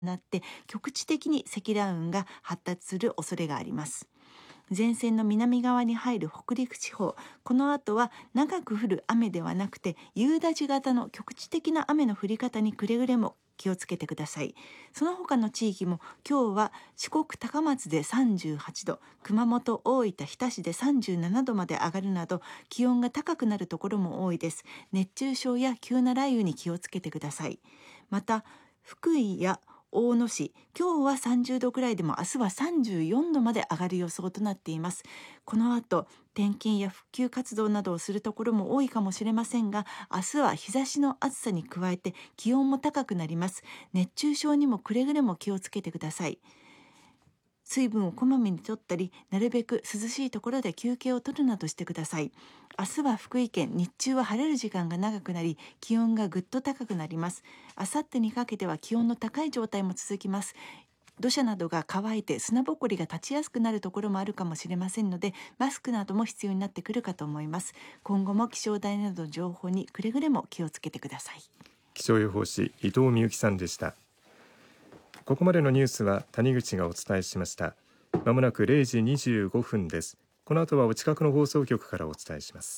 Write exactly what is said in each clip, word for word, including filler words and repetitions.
なって局地的に積乱雲が発達する恐れがあります。前線の南側に入る北陸地方、この後は長く降る雨ではなくて夕立型の局地的な雨の降り方にくれぐれも気をつけてください。その他の地域も今日は四国高松でさんじゅうはちど、熊本、大分、日田市でさんじゅうななどまで上がるなど気温が高くなるところも多いです。熱中症や急な雷雨に気をつけてください。また福井や大野市、今日はさんじゅうどくらいでも明日はさんじゅうよんどまで上がる予想となっています。この後点検や復旧活動などをするところも多いかもしれませんが、明日は日差しの暑さに加えて気温も高くなります。熱中症にもくれぐれも気をつけてください。水分をこまめにとったり、なるべく涼しいところで休憩を取るなどしてください。明日は福井県、日中は晴れる時間が長くなり、気温がぐっと高くなります。明後日にかけては気温の高い状態も続きます。土砂などが乾いて砂ぼこりが立ちやすくなるところもあるかもしれませんので、マスクなども必要になってくるかと思います。今後も気象台などの情報にくれぐれも気をつけてください。 気象予報士伊藤美幸さんでした。ここまでのニュースは谷口がお伝えしました。まもなくれいじにじゅうごふんです。この後はお近くの放送局からお伝えします。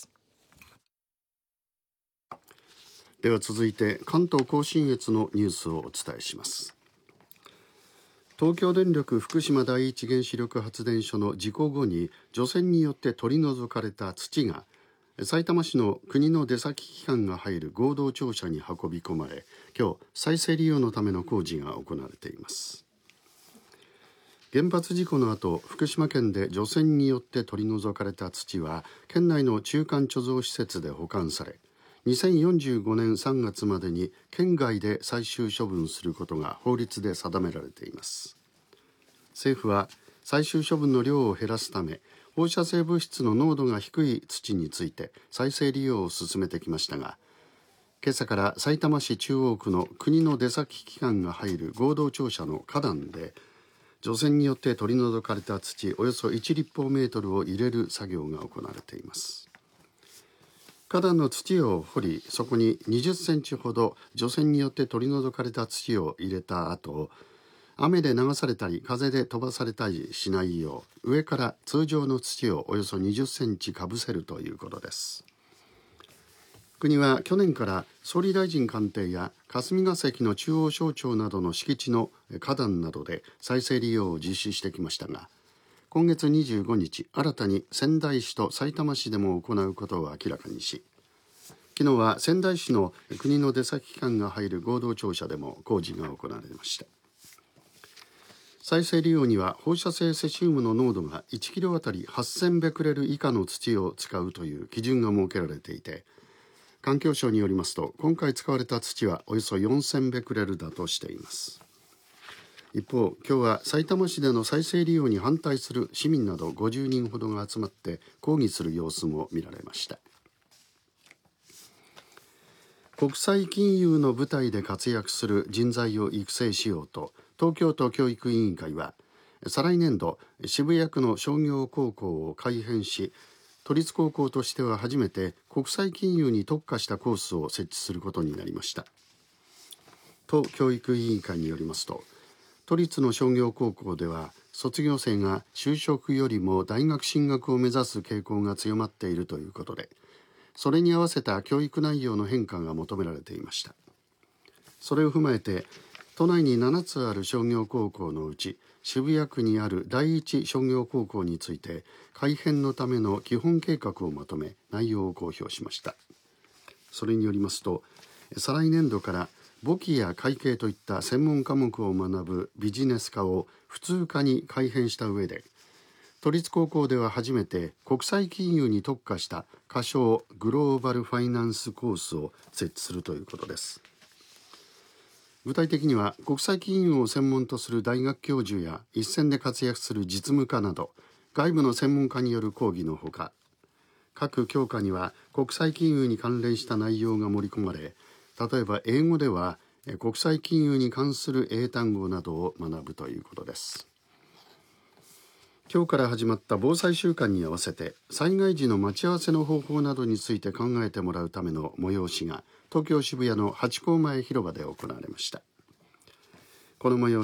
では続いて関東甲信越のニュースをお伝えします。東京電力福島第一原子力発電所の事故後に除染によって取り除かれた土がさいたま市の国の出先機関が入る合同庁舎に運び込まれ、今日再生利用のための工事が行われています。原発事故の後、福島県で除染によって取り除かれた土は県内の中間貯蔵施設で保管され、にせんよんじゅうごねんさんがつまでに県外で最終処分することが法律で定められています。政府は最終処分の量を減らすため、放射性物質の濃度が低い土について再生利用を進めてきましたが、今朝からさいたま市中央区の国の出先機関が入る合同庁舎の花壇で除染によって取り除かれた土およそいち立方メートルを入れる作業が行われています。花壇の土を掘り、そこににじゅっセンチほど除染によって取り除かれた土を入れた後、雨で流されたり風で飛ばされたりしないよう上から通常の土をおよそにじゅっセンチかぶせるということです。国は去年から総理大臣官邸や霞が関の中央省庁などの敷地の花壇などで再生利用を実施してきましたが、今月にじゅうごにち新たに仙台市とさいたま市でも行うことを明らかにし、昨日は仙台市の国の出先機関が入る合同庁舎でも工事が行われました。再生利用には放射性セシウムの濃度がいちキロあたりはっせんベクレル以下の土を使うという基準が設けられていて、環境省によりますと今回使われた土はおよそよんせんベクレルだとしています。一方、今日はさいたま市での再生利用に反対する市民などごじゅうにんほどが集まって抗議する様子も見られました。国際金融の舞台で活躍する人材を育成しようと東京都教育委員会は再来年度渋谷区の商業高校を改編し、都立高校としては初めて国際金融に特化したコースを設置することになりました。都教育委員会によりますと、都立の商業高校では卒業生が就職よりも大学進学を目指す傾向が強まっているということで、それに合わせた教育内容の変化が求められていました。それを踏まえて都内にななつある商業高校のうち渋谷区にある第一商業高校について改編のための基本計画をまとめ内容を公表しました。それによりますと、再来年度から簿記や会計といった専門科目を学ぶビジネス科を普通科に改編した上で、都立高校では初めて国際金融に特化した仮称グローバルファイナンスコースを設置するということです。具体的には国際金融を専門とする大学教授や一線で活躍する実務家など外部の専門家による講義のほか、各教科には国際金融に関連した内容が盛り込まれ、例えば英語では国際金融に関する英単語などを学ぶということです。今日から始まった防災週間に合わせて災害時の待ち合わせの方法などについて考えてもらうための催しが東京渋谷のハチ公前広場で行われました。 この催